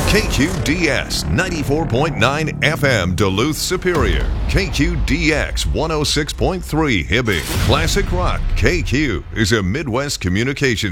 KQDS 94.9 FM Duluth Superior. KQDX 106.3 Hibbing. Classic Rock KQ is a Midwest communications